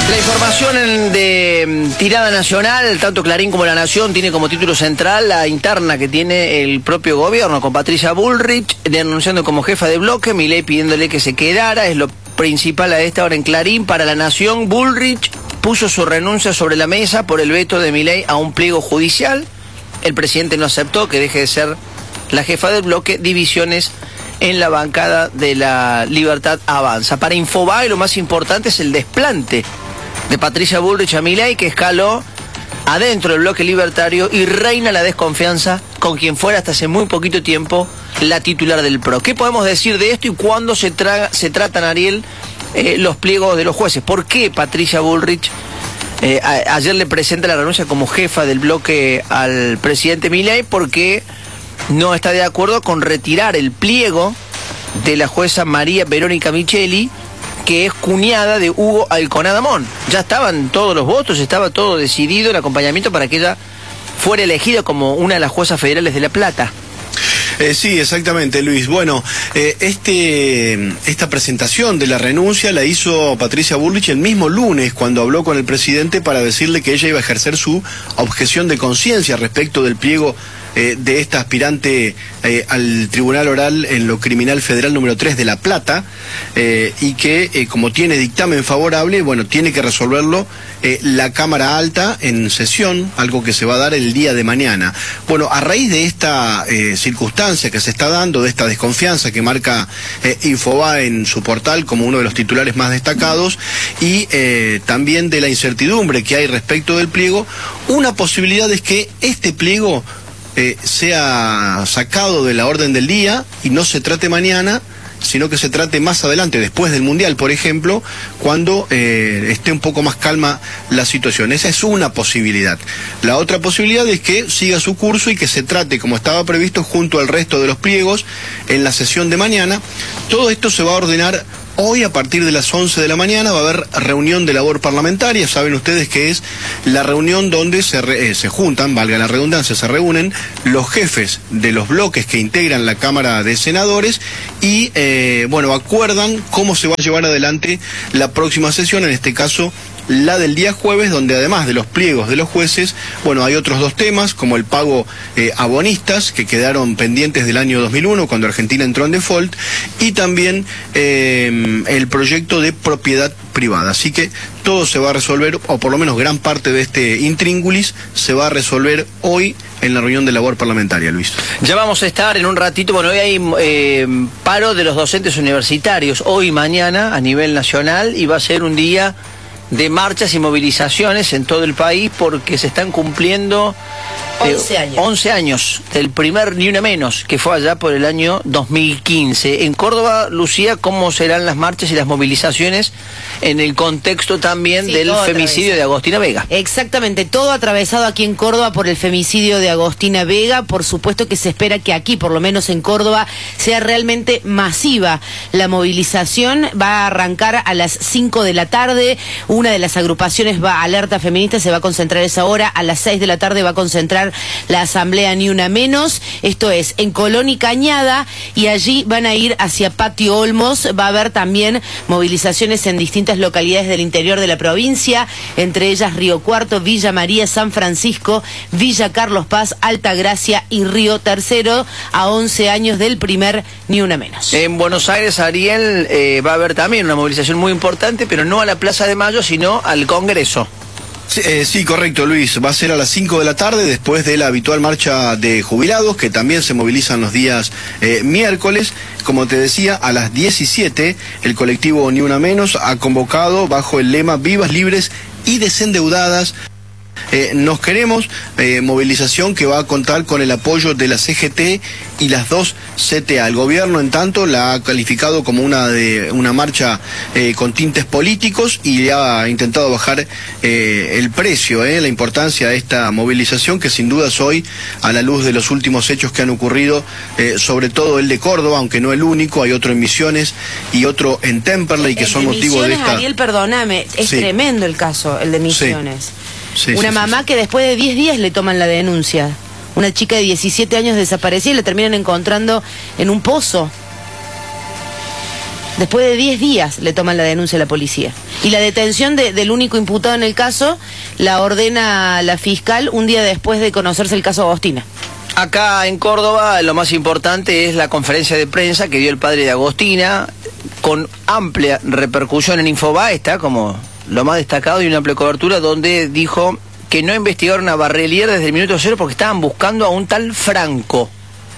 La información de tirada nacional, tanto Clarín como La Nación, tiene como título central la interna que tiene el propio gobierno, con Patricia Bullrich denunciando como jefa de bloque, Milei pidiéndole que se quedara. Es lo principal a esta hora en Clarín. Para La Nación, Bullrich puso su renuncia sobre la mesa por el veto de Milei a un pliego judicial. El presidente no aceptó que deje de ser la jefa del bloque. Divisiones en la bancada de la Libertad Avanza. Para Infobae, lo más importante es el desplante de Patricia Bullrich a Milei, que escaló adentro del bloque libertario y reina la desconfianza con quien fuera hasta hace muy poquito tiempo la titular del PRO. ¿Qué podemos decir de esto y cuándo se tratan, Ariel, los pliegos de los jueces? ¿Por qué Patricia Bullrich ayer le presenta la renuncia como jefa del bloque al presidente Milei? Porque no está de acuerdo con retirar el pliego de la jueza María Verónica Micheli, que es cuñada de Hugo Alconadamón. Ya estaban todos los votos, estaba todo decidido, el acompañamiento para que ella fuera elegida como una de las juezas federales de La Plata. Sí, exactamente, Luis. Bueno, esta presentación de la renuncia la hizo Patricia Bullrich el mismo lunes, cuando habló con el presidente para decirle que ella iba a ejercer su objeción de conciencia respecto del pliego de esta aspirante al Tribunal Oral en lo Criminal Federal número 3 de La Plata, y que como tiene dictamen favorable, bueno, tiene que resolverlo la Cámara Alta en sesión, algo que se va a dar el día de mañana. Bueno, a raíz de esta circunstancia que se está dando, de esta desconfianza que marca Infobae en su portal como uno de los titulares más destacados, y también de la incertidumbre que hay respecto del pliego, una posibilidad es que este pliego sea sacado de la orden del día y no se trate mañana, sino que se trate más adelante, después del Mundial, por ejemplo, cuando esté un poco más calma la situación. Esa es una posibilidad. La otra posibilidad es que siga su curso y que se trate como estaba previsto junto al resto de los pliegos en la sesión de mañana. Todo esto se va a ordenar hoy a partir de las 11 de la mañana. Va a haber reunión de labor parlamentaria. Saben ustedes que es la reunión donde se juntan, valga la redundancia, se reúnen los jefes de los bloques que integran la Cámara de Senadores y, bueno, acuerdan cómo se va a llevar adelante la próxima sesión, en este caso la del día jueves, donde además de los pliegos de los jueces, bueno, hay otros dos temas, como el pago a bonistas, que quedaron pendientes del año 2001, cuando Argentina entró en default, y también el proyecto de propiedad privada. Así que todo se va a resolver, o por lo menos gran parte de este intríngulis se va a resolver hoy en la reunión de labor parlamentaria, Luis. Ya vamos a estar en un ratito. Bueno, hoy hay paro de los docentes universitarios, hoy y mañana a nivel nacional, y va a ser un día de marchas y movilizaciones en todo el país porque se están cumpliendo 11 años del primer Ni Una Menos, que fue allá por el año 2015. En Córdoba, Lucía, ¿cómo serán las marchas y las movilizaciones en el contexto también del femicidio de Agostina Vega? Exactamente, todo atravesado aquí en Córdoba por el femicidio de Agostina Vega. Por supuesto que se espera que aquí, por lo menos en Córdoba, sea realmente masiva la movilización. Va a arrancar a las 5 de la tarde. Una de las agrupaciones Alerta Feminista se va a concentrar a esa hora. A las 6 de la tarde va a concentrar la asamblea Ni Una Menos. Esto es en Colón y Cañada, y allí van a ir hacia Patio Olmos. Va a haber también movilizaciones en distintas localidades del interior de la provincia, entre ellas Río Cuarto, Villa María, San Francisco, Villa Carlos Paz, Altagracia y Río Tercero, a 11 años del primer Ni Una Menos. En Buenos Aires, Ariel, va a haber también una movilización muy importante, pero no a la Plaza de Mayo, sino al Congreso. Sí, correcto, Luis. Va a ser a las 5 de la tarde, después de la habitual marcha de jubilados, que también se movilizan los días miércoles. Como te decía, a las 17, el colectivo Ni Una Menos ha convocado bajo el lema Vivas, Libres y Desendeudadas. Nos queremos, movilización que va a contar con el apoyo de la CGT y las dos CTA. El gobierno, en tanto, la ha calificado como una marcha con tintes políticos y le ha intentado bajar el precio, la importancia de esta movilización, que sin dudas hoy, a la luz de los últimos hechos que han ocurrido, sobre todo el de Córdoba, aunque no el único, hay otro en Misiones y otro en Temperley, que son motivo de esta... Ariel, perdóname, es tremendo el caso, el de Misiones. Una mamá que después de 10 días le toman la denuncia. Una chica de 17 años desaparecida y la terminan encontrando en un pozo. Después de 10 días le toman la denuncia a la policía. Y la detención del único imputado en el caso la ordena la fiscal un día después de conocerse el caso Agostina. Acá en Córdoba lo más importante es la conferencia de prensa que dio el padre de Agostina, con amplia repercusión en Infobae, está como lo más destacado y una amplia cobertura, donde dijo que no investigaron a Barrelier desde el minuto cero porque estaban buscando a un tal Franco.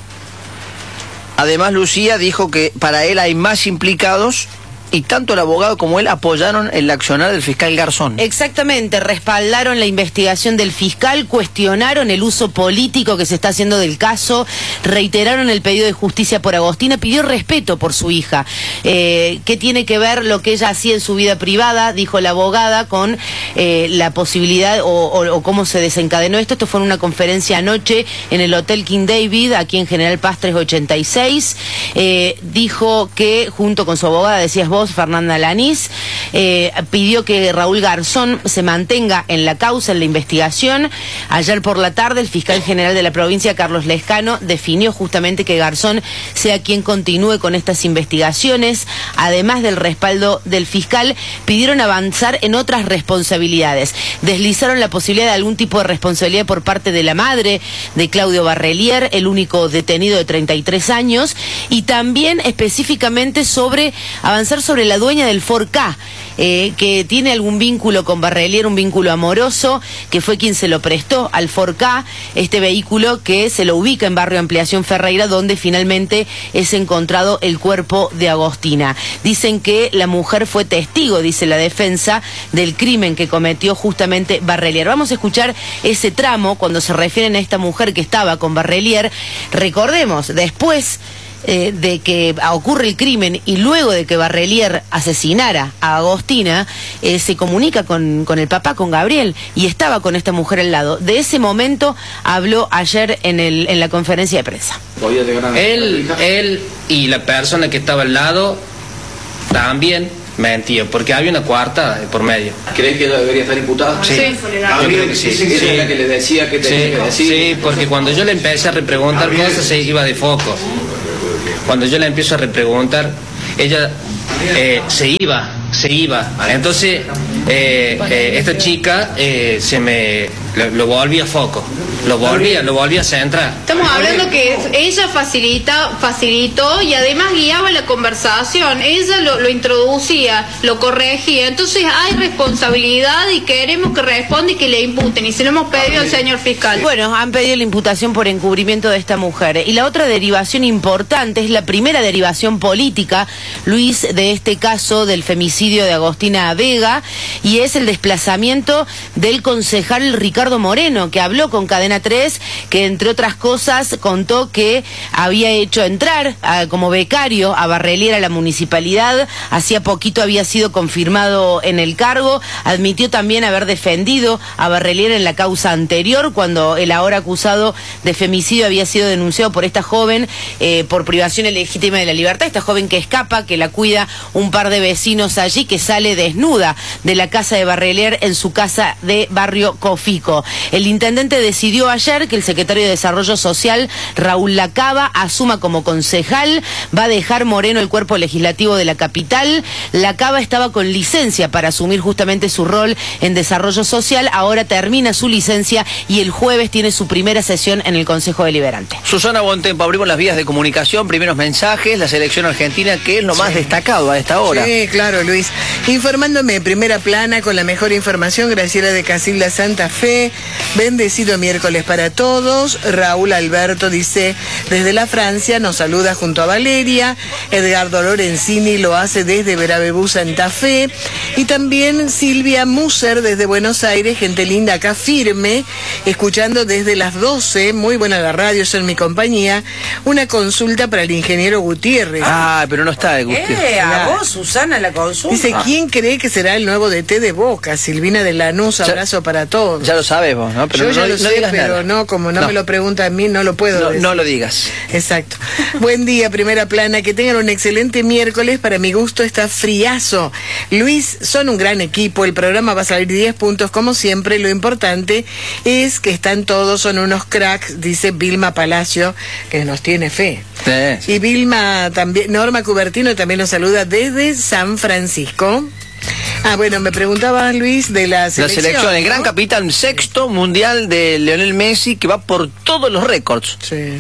Además, Lucía dijo que para él hay más implicados y tanto el abogado como él apoyaron el accionar del fiscal Garzón. Exactamente, respaldaron la investigación del fiscal, cuestionaron el uso político que se está haciendo del caso, reiteraron el pedido de justicia por Agostina, pidió respeto por su hija. ¿Qué tiene que ver lo que ella hacía en su vida privada, dijo la abogada, con la posibilidad o cómo se desencadenó esto? Esto fue en una conferencia anoche en el Hotel King David, aquí en General Paz 386. Dijo que junto con su abogada, decías vos, Fernanda Lanís, pidió que Raúl Garzón se mantenga en la causa, en la investigación. Ayer por la tarde el fiscal general de la provincia, Carlos Lescano, definió justamente que Garzón sea quien continúe con estas investigaciones. Además del respaldo del fiscal, pidieron avanzar en otras responsabilidades. Deslizaron la posibilidad de algún tipo de responsabilidad por parte de la madre de Claudio Barrelier, el único detenido de 33 años, y también específicamente sobre avanzar sobre la dueña del Ford Ka, que tiene algún vínculo con Barrelier, un vínculo amoroso, que fue quien se lo prestó al Ford Ka, este vehículo que se lo ubica en Barrio Ampliación Ferreira, donde finalmente es encontrado el cuerpo de Agostina. Dicen que la mujer fue testigo, dice la defensa, del crimen que cometió justamente Barrelier. Vamos a escuchar ese tramo cuando se refieren a esta mujer que estaba con Barrelier. Recordemos, después de que ocurre el crimen y luego de que Barrelier asesinara a Agostina, se comunica con el papá, con Gabriel, y estaba con esta mujer al lado. De ese momento habló ayer en la conferencia de prensa. Él y la persona que estaba al lado también mentía, porque había una coartada por medio. ¿Crees que ella debería estar imputada? Sí. Yo creo que sí. Ella es la que le decía que tenía que decir. Sí, porque cuando yo le empecé a repreguntar cosas se iba de foco. Cuando yo le empiezo a repreguntar, ella se iba. Entonces, esta chica lo volvía a foco, lo volvía a centrar. Estamos hablando que ella facilitó y además guiaba la conversación. Ella lo introducía, lo corregía. Entonces hay responsabilidad y queremos que responda y que le imputen. Y se lo hemos pedido al señor fiscal. Bueno, han pedido la imputación por encubrimiento de esta mujer. Y la otra derivación importante es la primera derivación política, Luis, de este caso del femicidio de Agostina Vega, y es el desplazamiento del concejal Ricardo Moreno, que habló con Cadena 3, que entre otras cosas contó que había hecho entrar como becario a Barrelier a la municipalidad, hacía poquito había sido confirmado en el cargo, admitió también haber defendido a Barrelier en la causa anterior, cuando el ahora acusado de femicidio había sido denunciado por esta joven por privación ilegítima de la libertad, esta joven que escapa, que la cuida un par de vecinos allí, que sale desnuda de la casa de Barrelier en su casa de Barrio Cofico. El intendente decidió ayer que el secretario de Desarrollo Social, Raúl Lacaba, asuma como concejal, va a dejar Moreno el cuerpo legislativo de la capital. Lacaba estaba con licencia para asumir justamente su rol en Desarrollo Social, ahora termina su licencia y el jueves tiene su primera sesión en el Consejo Deliberante. Susana Bontempo, abrimos las vías de comunicación, primeros mensajes, la selección argentina, que es lo más destacado a esta hora. Sí, claro, Luis. Informándome, primera plana, con la mejor información, Graciela de Casilda Santa Fe. Bendecido miércoles para todos. Raúl Alberto dice, desde la Francia, nos saluda junto a Valeria. Edgardo Lorenzini lo hace desde Veravebú, Santa Fe. Y también Silvia Musser desde Buenos Aires, gente linda acá firme, escuchando desde las 12, muy buena la radio, son mi compañía, una consulta para el ingeniero Gutiérrez. Pero no está de Gutiérrez. A vos, Susana, la consulta. razón. Dice, ¿quién cree que será el nuevo DT de Boca? Silvina de Lanús, abrazo para todos. Ya lo sabes vos, ¿no? Pero yo ya lo sé, pero no, como no me lo pregunta a mí, no lo puedo decir. No lo digas. Exacto. Buen día, Primera Plana, que tengan un excelente miércoles, para mi gusto está friazo. Luis, son un gran equipo, el programa va a salir 10 puntos como siempre, lo importante es que están todos, son unos cracks, dice Vilma Palacio, que nos tiene fe. Sí. Y Vilma también, Norma Cubertino también nos saluda desde San Francisco. Bueno, me preguntaba Luis de la selección. La selección, el ¿no? gran capitán, sexto mundial de Lionel Messi, que va por todos los récords. Sí.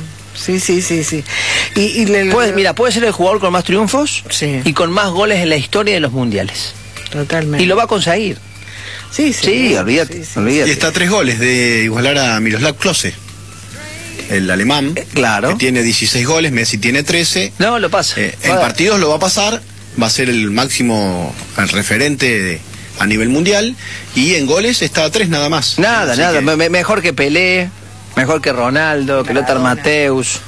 Puede ser el jugador con más triunfos y con más goles en la historia de los mundiales. Totalmente. Y lo va a conseguir. Sí, olvídate. Y está a 3 goles de igualar a Miroslav Klose, el alemán, claro, que tiene 16 goles, Messi tiene 13. No, lo pasa. En partidos lo va a pasar, va a ser el máximo referente a nivel mundial, y en goles está a 3 nada más. Nada. Mejor que Pelé, mejor que Ronaldo, que Lothar Matthäus.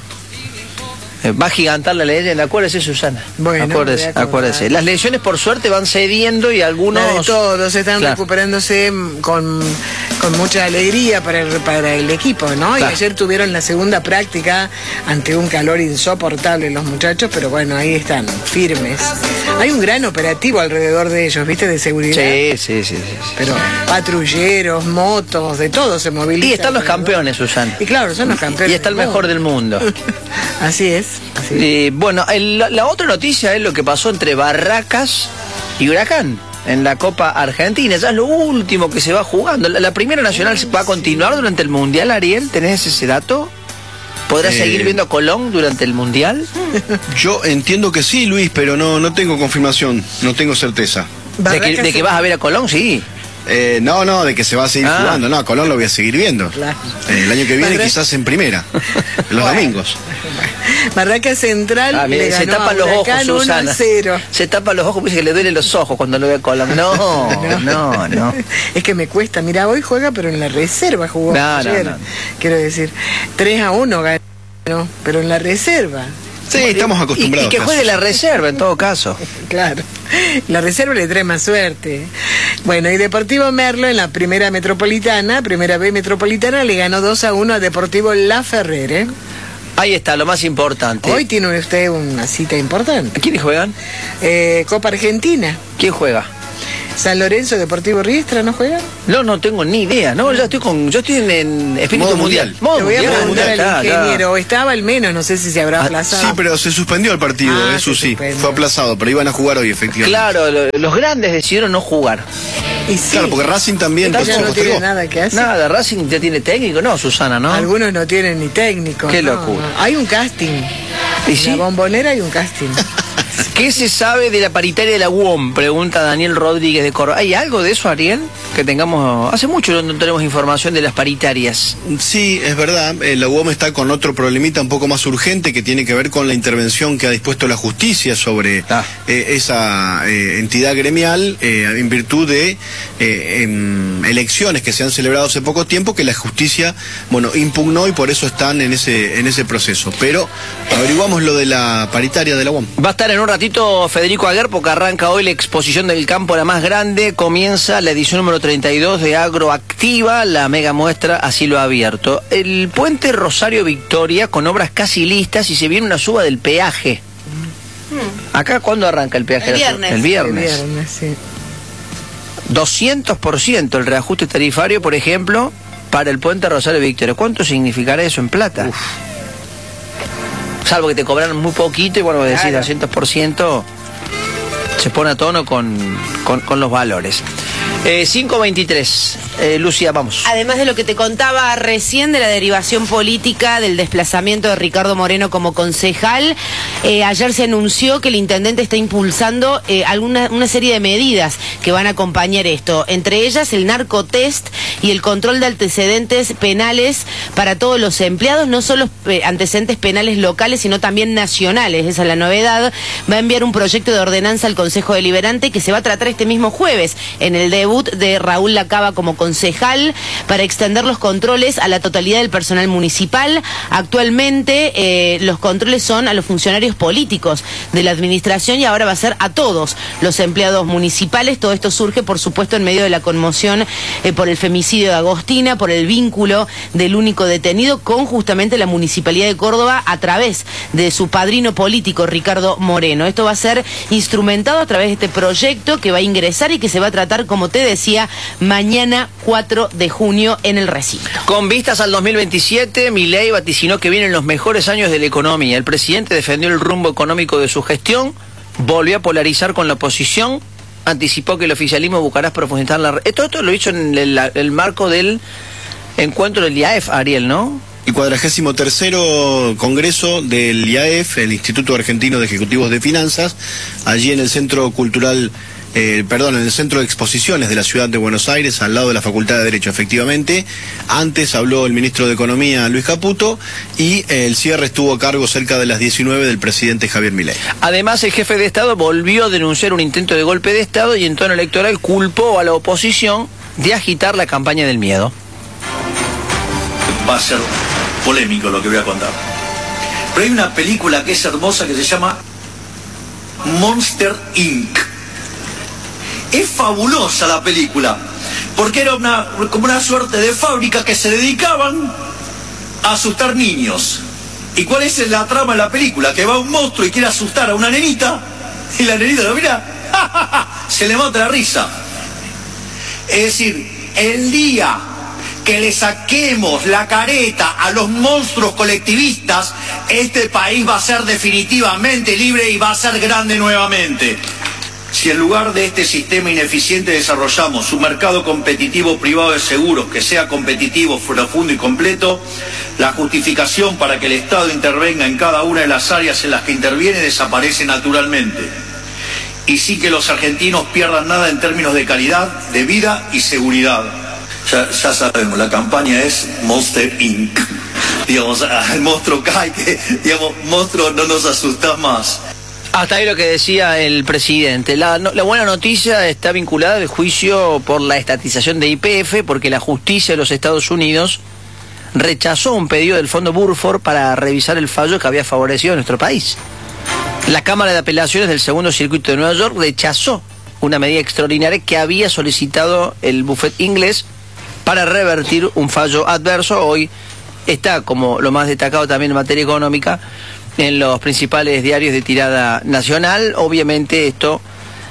Va a gigantar la leyenda, acuérdese, Susana. Bueno, acuérdese. Las lesiones por suerte van cediendo y algunos... Todos están recuperándose con mucha alegría para el equipo, ¿no? Claro. Y ayer tuvieron la segunda práctica ante un calor insoportable los muchachos, pero bueno, ahí están, firmes. Hay un gran operativo alrededor de ellos, ¿viste? De seguridad. Sí. Pero patrulleros, motos, de todo se movilizan. Y están los campeones, Susana. Y claro, son los campeones. Y está el mejor del mundo. Así es. Bueno, la otra noticia es lo que pasó entre Barracas y Huracán en la Copa Argentina. Ya es lo último que se va jugando. La Primera Nacional va a continuar durante el Mundial, Ariel. ¿Tenés ese dato? ¿Podrás seguir viendo a Colón durante el Mundial? Yo entiendo que sí, Luis, pero no tengo confirmación, no tengo certeza. ¿De que vas a ver a Colón? Sí. No, de que se va a seguir jugando. No, a Colón lo voy a seguir viendo. Claro. El año que viene quizás en primera, los domingos. Barracas Central le se ganó tapan los ojos, Susana. 1-0. Se tapan los ojos, porque que le duelen los ojos cuando lo ve a Colón. No. Es que me cuesta. Mira, hoy juega, pero en la reserva jugó ayer. No. Quiero decir, 3-1 ganó, pero en la reserva. Sí, estamos acostumbrados. Y que juegue la reserva en todo caso. Claro, la reserva le trae más suerte. Bueno, y Deportivo Merlo en la primera B metropolitana, le ganó 2-1 a Deportivo La Ferrere. Ahí está, lo más importante. Hoy tiene usted una cita importante. ¿Quiénes juegan? Copa Argentina. ¿Quién juega? San Lorenzo, Deportivo Riestra, ¿no juega? No tengo ni idea. No, yo estoy en espíritu Modo mundial. Le voy a preguntar al ingeniero. Estaba al menos, no sé si se habrá aplazado. Sí, pero se suspendió el partido, eso sí. Fue aplazado, pero iban a jugar hoy, efectivamente. Claro, los grandes decidieron no jugar. Y sí. Claro, porque Racing también ya no tiene nada que hacer. Nada, Racing ya tiene técnico, ¿no, Susana? ¿No? Algunos no tienen ni técnico. Qué locura. No. Hay un casting. ¿Y sí? En la Bombonera hay un casting. ¿Qué se sabe de la paritaria de la UOM? Pregunta Daniel Rodríguez de Córdoba. ¿Hay algo de eso, Ariel? Que tengamos... Hace mucho no tenemos información de las paritarias. Sí, es verdad. La UOM está con otro problemita un poco más urgente que tiene que ver con la intervención que ha dispuesto la justicia sobre esa entidad gremial en virtud de elecciones que se han celebrado hace poco tiempo que la justicia, impugnó, y por eso están en ese proceso. Pero averiguamos lo de la paritaria de la UOM. Va a estar en un ratito Federico Aguer, porque arranca hoy la exposición del campo, la más grande. Comienza la edición número 32 de Agroactiva, la mega muestra a cielo abierto. El puente Rosario Victoria con obras casi listas y se viene una suba del peaje. ¿Acá cuándo arranca el peaje? El viernes. Sí. 200% el reajuste tarifario, por ejemplo, para el puente Rosario Victoria. ¿Cuánto significará eso en plata? Salvo que te cobran muy poquito y bueno, decir 200% se pone a tono con los valores. 5:23. Lucía, vamos. Además de lo que te contaba recién de la derivación política del desplazamiento de Ricardo Moreno como concejal, ayer se anunció que el intendente está impulsando una serie de medidas que van a acompañar esto. Entre ellas el narcotest y el control de antecedentes penales para todos los empleados, no solo antecedentes penales locales, sino también nacionales. Esa es la novedad. Va a enviar un proyecto de ordenanza al Consejo Deliberante que se va a tratar este mismo jueves en el debut de Raúl Lacaba como concejal concejal para extender los controles a la totalidad del personal municipal. Actualmente los controles son a los funcionarios políticos de la administración y ahora va a ser a todos los empleados municipales. Todo esto surge, por supuesto, en medio de la conmoción por el femicidio de Agostina, por el vínculo del único detenido con justamente la Municipalidad de Córdoba a través de su padrino político, Ricardo Moreno. Esto va a ser instrumentado a través de este proyecto que va a ingresar y que se va a tratar, como te decía, mañana 4 de junio en el recinto. Con vistas al 2027, Milei vaticinó que vienen los mejores años de la economía. El presidente defendió el rumbo económico de su gestión, volvió a polarizar con la oposición, anticipó que el oficialismo buscará profundizar la... Esto lo hizo en el marco del encuentro del IAEF, Ariel, ¿no? El 43º Congreso del IAEF, el Instituto Argentino de Ejecutivos de Finanzas, allí en el Centro Cultural, en el Centro de Exposiciones de la Ciudad de Buenos Aires, al lado de la Facultad de Derecho, efectivamente. Antes habló el ministro de Economía, Luis Caputo, y el cierre estuvo a cargo cerca de las 19 del presidente Javier Milei. Además, el jefe de Estado volvió a denunciar un intento de golpe de Estado y en tono electoral culpó a la oposición de agitar la campaña del miedo. Va a ser polémico lo que voy a contar. Pero hay una película que es hermosa que se llama Monster Inc. Es fabulosa la película, porque era como una suerte de fábrica que se dedicaban a asustar niños. ¿Y cuál es la trama de la película? Que va un monstruo y quiere asustar a una nenita, y la nenita lo mira, se le mata la risa. Es decir, el día que le saquemos la careta a los monstruos colectivistas, este país va a ser definitivamente libre y va a ser grande nuevamente. Si en lugar de este sistema ineficiente desarrollamos un mercado competitivo privado de seguros que sea competitivo, profundo y completo, la justificación para que el Estado intervenga en cada una de las áreas en las que interviene desaparece naturalmente. Y sin que los argentinos pierdan nada en términos de calidad, de vida y seguridad. Ya sabemos, la campaña es Monster Inc. Digamos, el monstruo cae, digamos, monstruo, no nos asustás más. Hasta ahí lo que decía el presidente. La buena noticia está vinculada al juicio por la estatización de YPF, porque la justicia de los Estados Unidos rechazó un pedido del Fondo Burford para revisar el fallo que había favorecido a nuestro país. La Cámara de Apelaciones del Segundo Circuito de Nueva York rechazó una medida extraordinaria que había solicitado el bufete inglés para revertir un fallo adverso. Hoy está como lo más destacado también en materia económica en los principales diarios de tirada nacional. Obviamente esto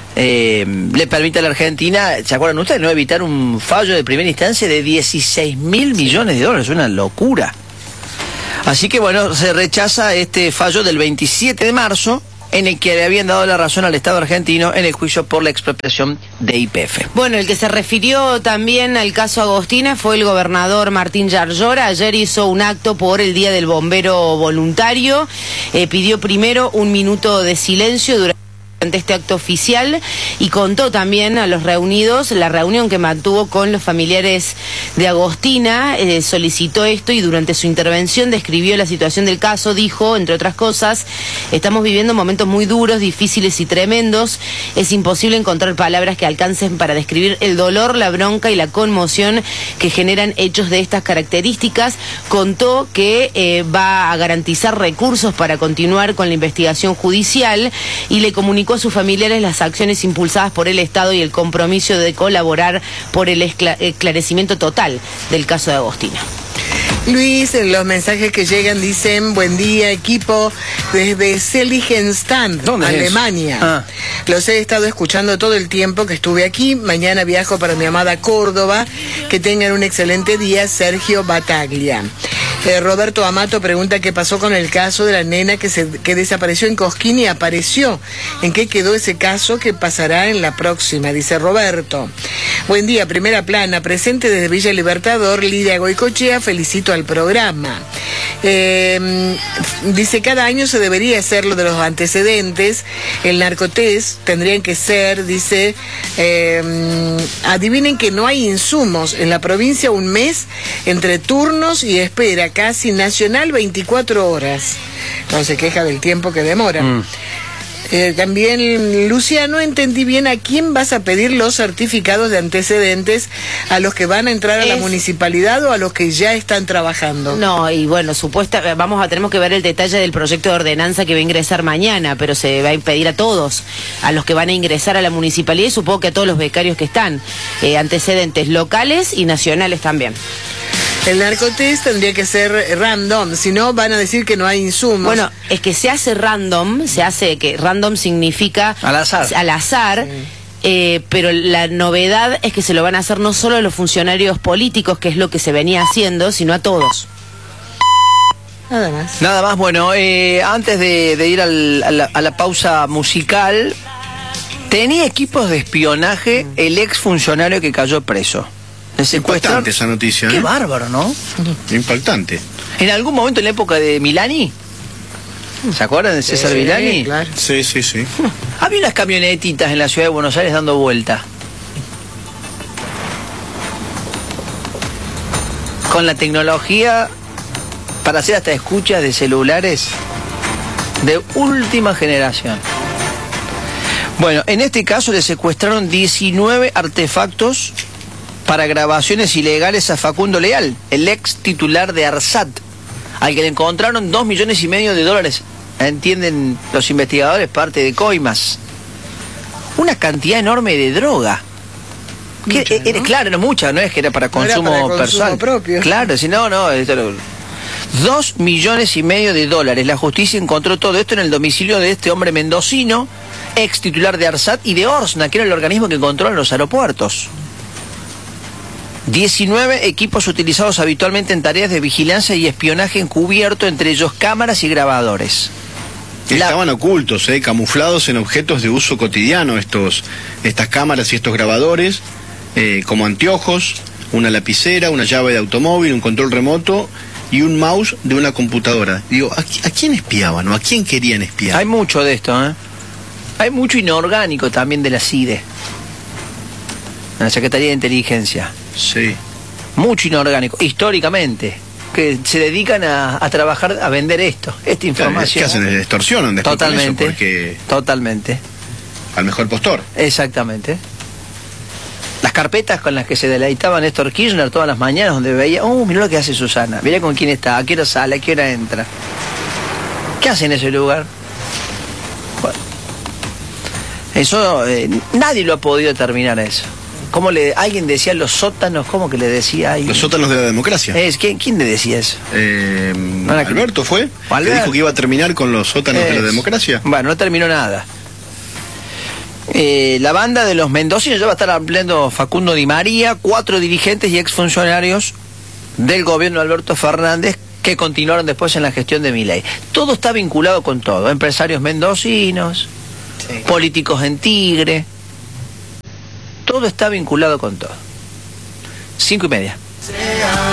le permite a la Argentina, ¿se acuerdan ustedes?, no evitar un fallo de primera instancia de 16.000 millones de dólares, una locura. Así que bueno, se rechaza este fallo del 27 de marzo, en el que le habían dado la razón al Estado argentino en el juicio por la expropiación de YPF. Bueno, el que se refirió también al caso Agostina fue el gobernador Martín Yarlora. Ayer hizo un acto por el Día del Bombero Voluntario. Pidió primero un minuto de silencio durante este acto oficial y contó también a los reunidos la reunión que mantuvo con los familiares de Agostina. Solicitó esto y durante su intervención describió la situación del caso. Dijo, entre otras cosas: estamos viviendo momentos muy duros, difíciles y tremendos. Es imposible encontrar palabras que alcancen para describir el dolor, la bronca y la conmoción que generan hechos de estas características. Contó que va a garantizar recursos para continuar con la investigación judicial y le comunicó a sus familiares las acciones impulsadas por el Estado y el compromiso de colaborar por el esclarecimiento total del caso de Agostina. Luis, los mensajes que llegan dicen: buen día, equipo, desde Seligenstadt, Alemania. Los he estado escuchando todo el tiempo que estuve aquí. Mañana viajo para mi amada Córdoba. Que tengan un excelente día. Sergio Bataglia. Roberto Amato pregunta qué pasó con el caso de la nena que desapareció en Cosquín y apareció. ¿En qué quedó ese caso? ¿Qué pasará en la próxima? Dice Roberto. Buen día, primera plana, presente desde Villa Libertador, Lidia Goicochea, felicito al programa. Dice, cada año se debería hacer lo de los antecedentes, el narcotest tendrían que ser, dice, adivinen que no hay insumos en la provincia, un mes entre turnos y espera, casi nacional 24 horas. No se queja del tiempo que demora. También, Luciano, entendí bien a quién vas a pedir los certificados de antecedentes, a los que van a entrar a la municipalidad o a los que ya están trabajando. No, y bueno, tenemos que ver el detalle del proyecto de ordenanza que va a ingresar mañana, pero se va a pedir a todos, a los que van a ingresar a la municipalidad y supongo que a todos los becarios que están, antecedentes locales y nacionales también. El narcotest tendría que ser random, si no van a decir que no hay insumos. Bueno, es que se hace random, random significa al azar. Sí. Pero la novedad es que se lo van a hacer no solo a los funcionarios políticos, que es lo que se venía haciendo, sino a todos. Nada más. Nada más, bueno, antes de ir a la pausa musical, tenía equipos de espionaje el ex funcionario que cayó preso. Impactante esa noticia. Qué bárbaro, ¿no? Impactante. En algún momento en la época de Milani, ¿se acuerdan de César Milani? Claro. Sí. Había unas camionetitas en la ciudad de Buenos Aires dando vuelta. Con la tecnología para hacer hasta escuchas de celulares de última generación. Bueno, en este caso le secuestraron 19 artefactos para grabaciones ilegales a Facundo Leal, el ex titular de ARSAT, al que le encontraron $2,5 millones, entienden los investigadores, parte de coimas. Una cantidad enorme de droga. Mucha, ¿no? Claro, no mucha, no es que era para consumo personal. Propio. Claro, si no, $2,5 millones. La justicia encontró todo esto en el domicilio de este hombre mendocino, ex titular de ARSAT y de ORSNA, que era el organismo que controla los aeropuertos. 19 equipos utilizados habitualmente en tareas de vigilancia y espionaje encubierto, entre ellos cámaras y grabadores. Estaban ocultos, camuflados en objetos de uso cotidiano estas cámaras y estos grabadores, como anteojos, una lapicera, una llave de automóvil, un control remoto y un mouse de una computadora. Digo, ¿a quién espiaban o a quién querían espiar? Hay mucho de esto, ¿eh? Hay mucho inorgánico también de la CIDE, en la Secretaría de Inteligencia. Sí. Mucho inorgánico, históricamente, que se dedican a trabajar, a vender esta información. ¿Qué hacen? Extorsionan después. Totalmente, con eso porque totalmente. Al mejor postor. Exactamente. Las carpetas con las que se deleitaba Néstor Kirchner todas las mañanas, donde veía, mirá lo que hace Susana, mirá con quién está, a qué hora sale, a qué hora entra. ¿Qué hace en ese lugar? Bueno, eso, nadie lo ha podido determinar eso. Alguien decía los sótanos, ¿cómo que le decía ahí? Los sótanos de la democracia. ¿Quién le decía eso? Alberto fue, que dijo que iba a terminar con los sótanos de la democracia. Bueno, no terminó nada. La banda de los mendocinos ya va a estar ampliando Facundo Di María, 4 dirigentes y exfuncionarios del gobierno de Alberto Fernández que continuaron después en la gestión de Milei. Todo está vinculado con todo, empresarios mendocinos, políticos en Tigre. Todo está vinculado con todo. 5:30.